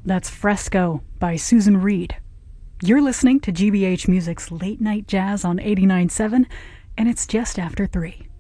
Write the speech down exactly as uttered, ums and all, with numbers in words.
That's Fresco by Susan Reed. You're listening to G B H Music's Late Night Jazz on eighty-nine point seven, and it's just after three.